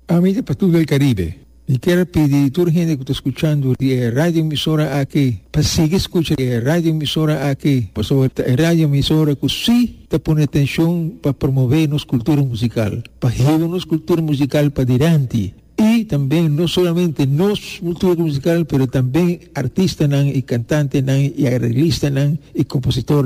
Amiga para todo el Caribe, y quiero pedir a toda la gente que está escuchando de radio emisora aquí, para seguir escuchando radio emisora aquí, por sobre radio emisora que sí te pone atención para promover nuestra cultura musical, para llevar nuestra cultura musical para adelante. Y también no solamente nuestra cultura musical, pero también artistas y cantantes y arreglistas y compositores